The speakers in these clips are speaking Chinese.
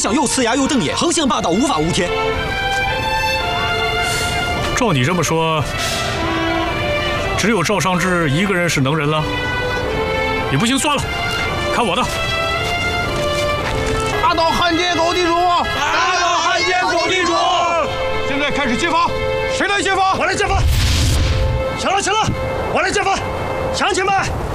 想又呲牙又瞪眼，横行霸道，无法无天。 照你这么说，只有赵尚志一个人是能人了。也不行，算了，看我的。 打倒汉奸狗地主！ 打倒汉奸狗地主！ 现在开始揭发，谁来揭发？ 我来揭发。行了，我来揭发。乡亲们，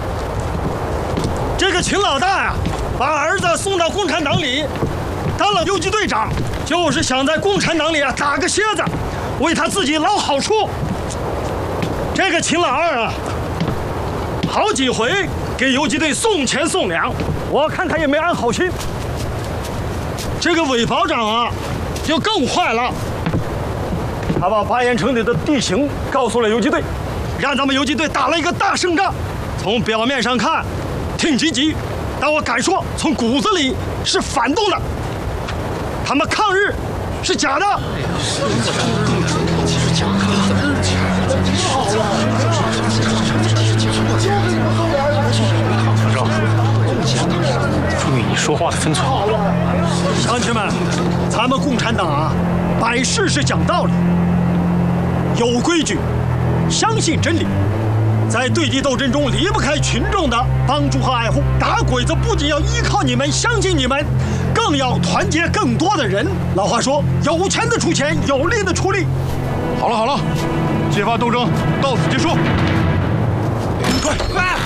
这个秦老大呀，把儿子送到共产党里，当了游击队长，就是想在共产党里啊打个蝎子，为他自己捞好处。这个秦老二啊，好几回给游击队送钱送粮，我看他也没安好心。这个韦保长啊，就更坏了，他把巴彦城里的地形告诉了游击队，让咱们游击队打了一个大胜仗。从表面上看，挺积极，但我敢说，从骨子里是反动的。他们抗日是假的。 小赵，注意你说话的分寸。 乡亲们，咱们共产党啊，办事是讲道理，有规矩，相信真理。在对敌斗争中离不开群众的帮助和爱护。打鬼子不仅要依靠你们，相信你们，更要团结更多的人。老话说，有钱的出钱，有力的出力。 好了，揭发斗争到此结束。 快！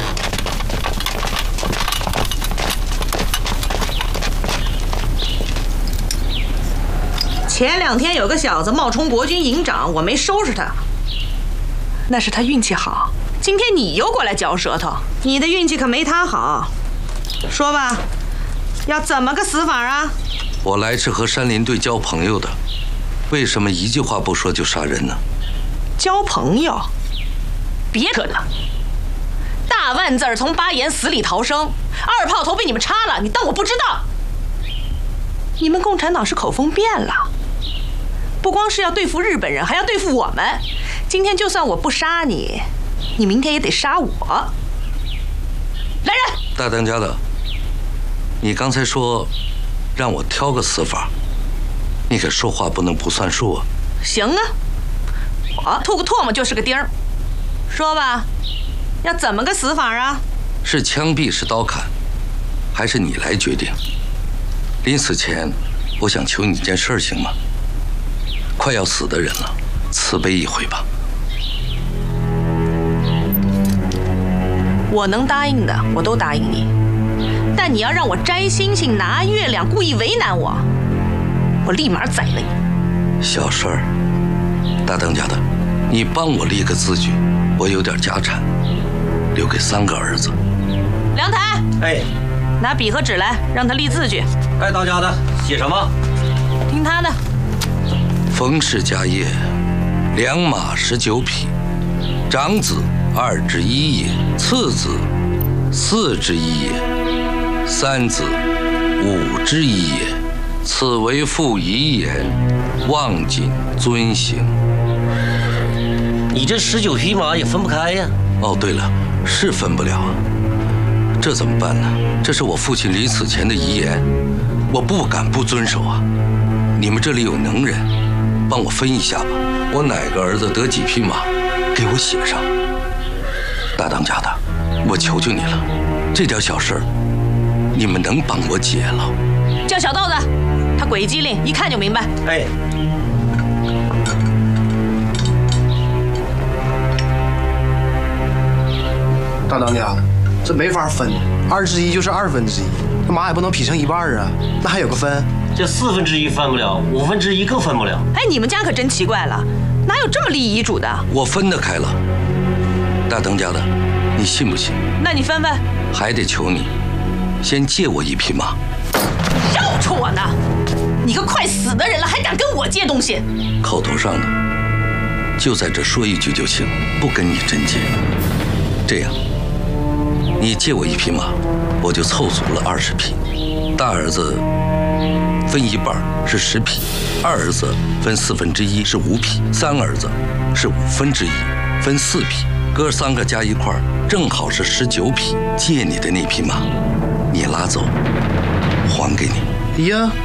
前2天有个小子冒充国军营长，我没收拾他。那是他运气好。今天你又过来嚼舌头，你的运气可没他好。说吧，要怎么个死法啊？ 我来是和山林队交朋友的，为什么一句话不说就杀人呢？ 交朋友？别扯了。大万字儿从巴彦死里逃生，2炮头被你们插了，你当我不知道？你们共产党是口风变了，不光是要对付日本人，还要对付我们。今天就算我不杀你，你明天也得杀我。来人！ 大当家的，你刚才说让我挑个死法，你可说话不能不算数啊。 行啊，我吐个唾沫就是个钉儿。说吧，要怎么个死法啊？ 是枪毙是刀砍，还是你来决定？临死前，我想求你件事儿，行吗？快要死的人了，慈悲一回吧。 我能答应的，我都答应你。但你要让我摘星星拿月亮，故意为难我，我立马宰了你。 小事儿，大当家的，你帮我立个字据，我有点家产，留给3个儿子。 梁台， 哎， 拿笔和纸来，让他立字据。 哎，当家的，写什么？ 听他的。 冯氏家业，2马19匹，长子2之1也，次子4之1也，三子5之1也。此为父遗言，望谨遵行。 你这19匹马也分不开呀。 哦，对了，是分不了啊。这怎么办呢？这是我父亲临死前的遗言，我不敢不遵守啊。你们这里有能人，帮我分一下吧。我哪个儿子得几匹马，给我写上。大当家的，我求求你了，这点小事你们能帮我解了？ 叫小豆子，他鬼机灵，一看就明白。 哎， 大当家的，这没法分，2之1就是1/2，那马也不能劈成一半啊，那还有个分？ 这1/4分不了，1/5更分不了。 哎，你们家可真奇怪了，哪有这么立遗嘱的？ 我分得开了。大当家的，你信不信？ 那你分分。 还得求你，先借我1匹马。 绕着我呢！你个快死的人了，还敢跟我借东西？ 口头上的，就在这说一句就行，不跟你真借。这样，你借我1匹马，我就凑足了20匹。大儿子分一半是10匹，二儿子分1/4是5匹，三儿子是1/5分4匹，哥3个加一块正好是19匹。借你的那匹马，你拉走，还给你。 呀，